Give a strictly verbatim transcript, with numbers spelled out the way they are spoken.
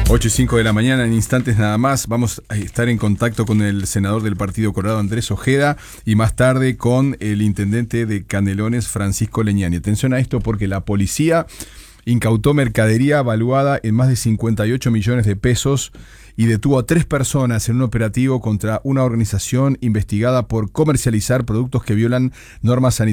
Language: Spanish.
ocho y cinco de la mañana, en instantes nada más, vamos a estar en contacto con el senador del Partido Colorado, Andrés Ojeda, y más tarde con el intendente de Canelones, Francisco Leñani. Atención a esto porque la policía incautó mercadería valuada en más de cincuenta y ocho millones de pesos y detuvo a tres personas en un operativo contra una organización investigada por comercializar productos que violan normas sanitarias